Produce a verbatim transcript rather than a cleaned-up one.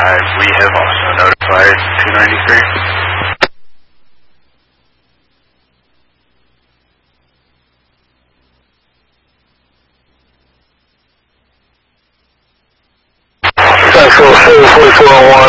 Uh, we have also notified two ninety-three. Central four forty-four oh one.